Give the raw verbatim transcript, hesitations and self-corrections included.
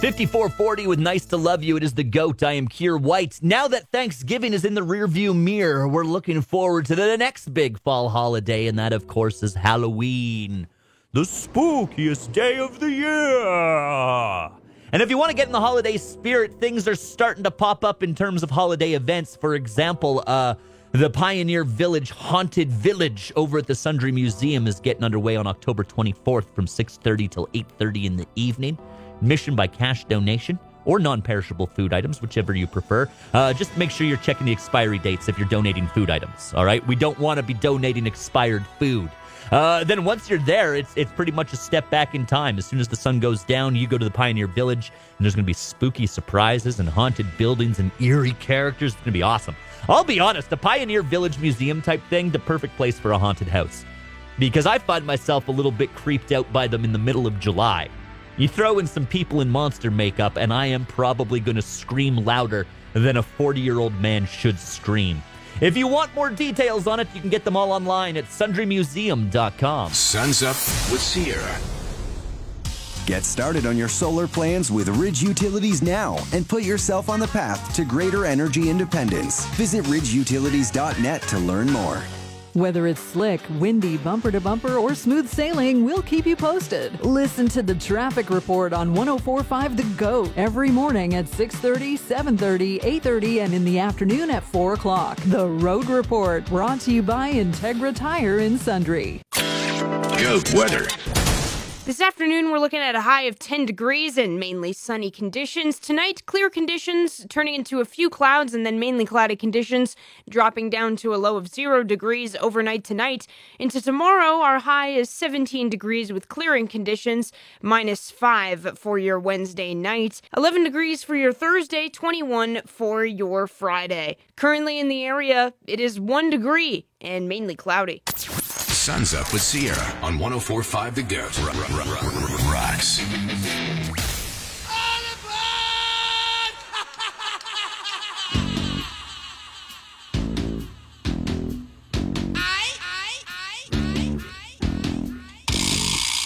fifty-four forty with Nice to Love You. It is the GOAT. I am Keir White. Now that Thanksgiving is in the rearview mirror, we're looking forward to the next big fall holiday, and that, of course, is Halloween. The spookiest day of the year. And if you want to get in the holiday spirit, things are starting to pop up in terms of holiday events. For example, uh, the Pioneer Village Haunted Village over at the Sundre Museum is getting underway on October twenty-fourth from six thirty till eight thirty in the evening. Admission by cash donation or non-perishable food items, whichever you prefer. Uh, just make sure you're checking the expiry dates if you're donating food items, all right? We don't want to be donating expired food. Uh, then once you're there, it's it's pretty much a step back in time. As soon as the sun goes down, you go to the Pioneer Village, and there's going to be spooky surprises and haunted buildings and eerie characters. It's going to be awesome. I'll be honest, the Pioneer Village Museum type thing, the perfect place for a haunted house. Because I find myself a little bit creeped out by them in the middle of July. You throw in some people in monster makeup, and I am probably going to scream louder than a forty-year-old man should scream. If you want more details on it, you can get them all online at sundre museum dot com. Sun's Up with Sierra. Get started on your solar plans with Ridge Utilities now and put yourself on the path to greater energy independence. Visit ridge utilities dot net to learn more. Whether it's slick, windy, bumper-to-bumper, or smooth sailing, we'll keep you posted. Listen to the traffic report on one oh four point five The GOAT every morning at six thirty, seven thirty, eight thirty, and in the afternoon at four o'clock. The Road Report, brought to you by Integra Tire in Sundre. GOAT weather. This afternoon, we're looking at a high of ten degrees and mainly sunny conditions. Tonight, clear conditions, turning into a few clouds and then mainly cloudy conditions, dropping down to a low of zero degrees overnight tonight. Into tomorrow, our high is seventeen degrees with clearing conditions, minus five for your Wednesday night, eleven degrees for your Thursday, twenty-one for your Friday. Currently in the area, it is one degree and mainly cloudy. Sun's Up with Sierra on one oh four point five The GOAT. Rocks.